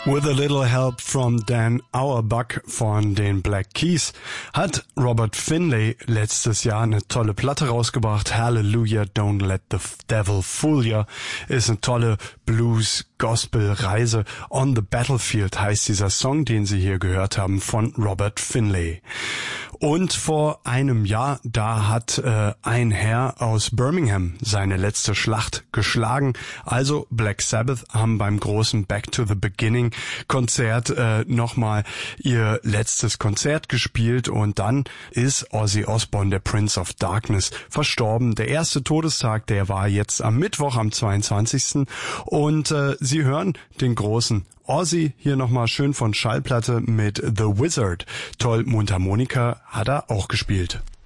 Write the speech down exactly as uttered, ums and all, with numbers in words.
With a little help from Dan Auerbach von den Black Keys hat Robert Finlay letztes Jahr eine tolle Platte rausgebracht. Hallelujah, Don't Let the Devil Fool Ya ist eine tolle Blues-Gospel-Reise. On the Battlefield heißt dieser Song, den Sie hier gehört haben, von Robert Finlay. Und vor einem Jahr, da hat äh, ein Herr aus Birmingham seine letzte Schlacht geschlagen. Also Black Sabbath haben beim großen Back to the Beginning Konzert äh, nochmal ihr letztes Konzert gespielt und dann ist Ozzy Osbourne, der Prince of Darkness, verstorben. Der erste Todestag, der war jetzt am Mittwoch, am zweiundzwanzigsten Und äh, Sie hören den großen Ozzy hier nochmal schön von Schallplatte mit The Wizard. Toll, Mundharmonika hat er auch gespielt.